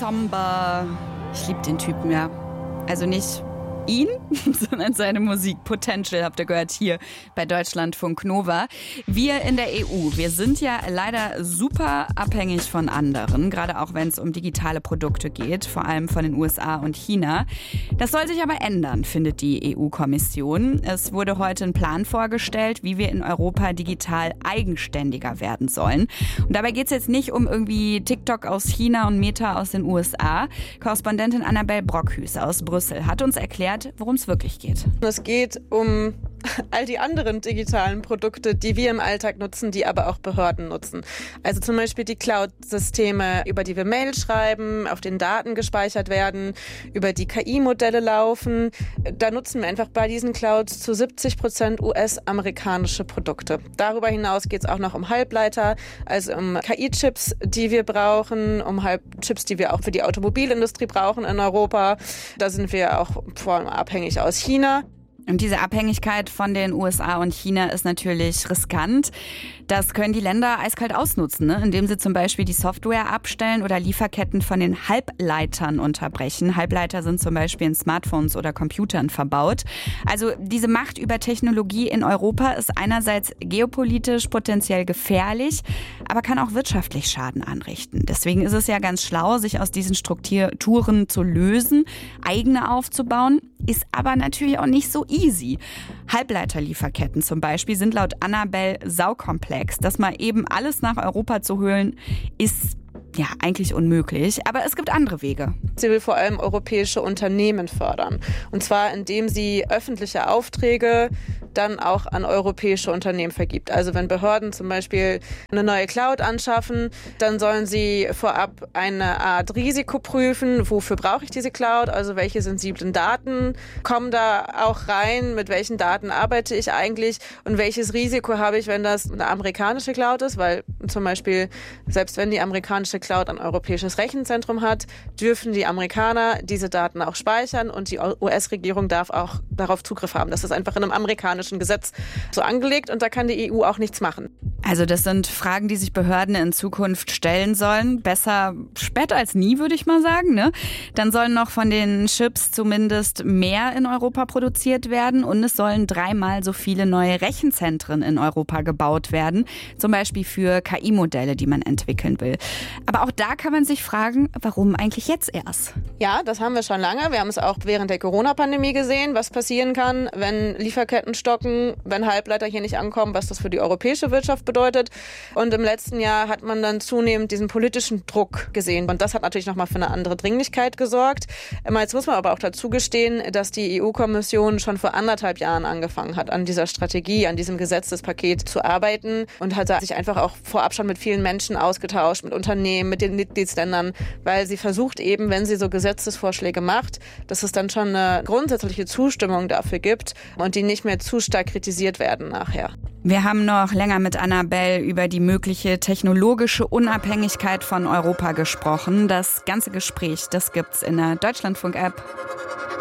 somber. Ich liebe den Typen, ja. Also nicht ihn, sondern seine Musik. Potential habt ihr gehört hier bei Deutschlandfunk Nova. Wir in der EU, wir sind ja leider super abhängig von anderen, gerade auch wenn es um digitale Produkte geht, vor allem von den USA und China. Das soll sich aber ändern, findet die EU-Kommission. Es wurde heute ein Plan vorgestellt, wie wir in Europa digital eigenständiger werden sollen. Und dabei geht es jetzt nicht um irgendwie TikTok aus China und Meta aus den USA. Korrespondentin Annabelle Brockhüse aus Brüssel hat uns erklärt, worum es wirklich geht. Es geht um all die anderen digitalen Produkte, die wir im Alltag nutzen, die aber auch Behörden nutzen. Also zum Beispiel die Cloud-Systeme, über die wir Mail schreiben, auf denen Daten gespeichert werden, über die KI-Modelle laufen. Da nutzen wir einfach bei diesen Clouds zu 70% US-amerikanische Produkte. Darüber hinaus geht es auch noch um Halbleiter, also um KI-Chips, die wir brauchen, um Chips, die wir auch für die Automobilindustrie brauchen in Europa. Da sind wir auch vor allem abhängig aus China. Und diese Abhängigkeit von den USA und China ist natürlich riskant. Das können die Länder eiskalt ausnutzen, ne? Indem sie zum Beispiel die Software abstellen oder Lieferketten von den Halbleitern unterbrechen. Halbleiter sind zum Beispiel in Smartphones oder Computern verbaut. Also diese Macht über Technologie in Europa ist einerseits geopolitisch potenziell gefährlich, aber kann auch wirtschaftlich Schaden anrichten. Deswegen ist es ja ganz schlau, sich aus diesen Strukturen zu lösen, eigene aufzubauen. Ist aber natürlich auch nicht so easy. Halbleiterlieferketten zum Beispiel sind laut Annabelle saukomplex. Das mal eben alles nach Europa zu holen, ist ja eigentlich unmöglich. Aber es gibt andere Wege. Sie will vor allem europäische Unternehmen fördern. Und zwar, indem sie öffentliche Aufträge dann auch an europäische Unternehmen vergibt. Also wenn Behörden zum Beispiel eine neue Cloud anschaffen, dann sollen sie vorab eine Art Risiko prüfen. Wofür brauche ich diese Cloud? Also welche sensiblen Daten kommen da auch rein? Mit welchen Daten arbeite ich eigentlich? Und welches Risiko habe ich, wenn das eine amerikanische Cloud ist? Weil zum Beispiel, selbst wenn die amerikanische Cloud ein europäisches Rechenzentrum hat, dürfen die Amerikaner diese Daten auch speichern und die US-Regierung darf auch darauf Zugriff haben. Das ist einfach in einem amerikanischen Gesetz so angelegt und da kann die EU auch nichts machen. Also das sind Fragen, die sich Behörden in Zukunft stellen sollen. Besser spät als nie, würde ich mal sagen, ne? Dann sollen noch von den Chips zumindest mehr in Europa produziert werden und es sollen 3-mal so viele neue Rechenzentren in Europa gebaut werden. Zum Beispiel für KI-Modelle, die man entwickeln will. Aber auch da kann man sich fragen, warum eigentlich jetzt erst? Ja, das haben wir schon lange. Wir haben es auch während der Corona-Pandemie gesehen, was passieren kann, wenn Lieferketten stocken, wenn Halbleiter hier nicht ankommen, was das für die europäische Wirtschaft bedeutet. Und im letzten Jahr hat man dann zunehmend diesen politischen Druck gesehen. Und das hat natürlich nochmal für eine andere Dringlichkeit gesorgt. Jetzt muss man aber auch dazu gestehen, dass die EU-Kommission schon vor 1,5 Jahren angefangen hat, an dieser Strategie, an diesem Gesetzespaket zu arbeiten und hat sich einfach auch vorab schon mit vielen Menschen ausgetauscht, mit Unternehmen, mit den Mitgliedsländern, weil sie versucht eben, wenn sie so Gesetzesvorschläge macht, dass es dann schon eine grundsätzliche Zustimmung dafür gibt und die nicht mehr zu stark kritisiert werden nachher. Wir haben noch länger mit Annabelle über die mögliche technologische Unabhängigkeit von Europa gesprochen. Das ganze Gespräch, das gibt's in der Deutschlandfunk-App.